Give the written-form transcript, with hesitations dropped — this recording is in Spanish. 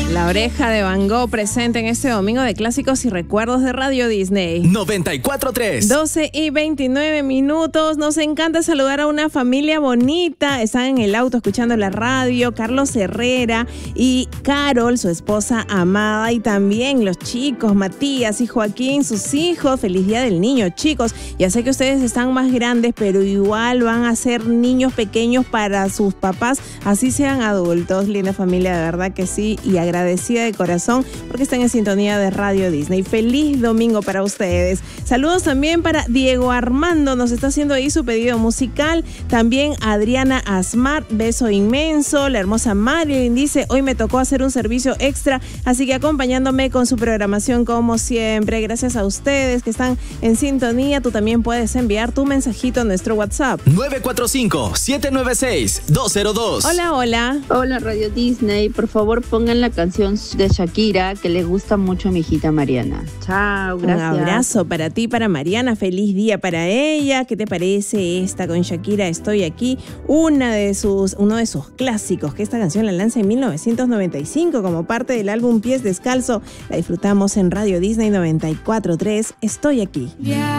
La Oreja de Van Gogh presente en este domingo de clásicos y recuerdos de Radio Disney. 94.3. 12:29. Nos encanta saludar a una familia bonita. Están en el auto escuchando la radio. Carlos Herrera y Carol, su esposa amada, y también los chicos, Matías y Joaquín, sus hijos. Feliz Día del Niño, chicos. Ya sé que ustedes están más grandes, pero igual van a ser niños pequeños para sus papás, así sean adultos. Linda familia, de verdad que sí, y agradecida de corazón porque están en sintonía de Radio Disney. Feliz domingo para ustedes. Saludos también para Diego Armando, nos está haciendo ahí su pedido musical. También Adriana Asmar, beso inmenso. La hermosa Marilyn dice, hoy me tocó hacer un servicio extra, así que acompañándome con su programación como siempre. Gracias a ustedes que están en sintonía. Tú también puedes enviar tu mensajito a nuestro WhatsApp 945-796-202. Hola, hola. Hola Radio Disney, por favor pongan la canción de Shakira que le gusta mucho a mi hijita Mariana. Chao, gracias. Un abrazo para ti, para Mariana, feliz día para ella. ¿Qué te parece esta con Shakira? Estoy aquí, uno de sus clásicos, que esta canción la lanza en 1995 como parte del álbum Pies Descalzo. La disfrutamos en Radio Disney 94.3. Estoy aquí.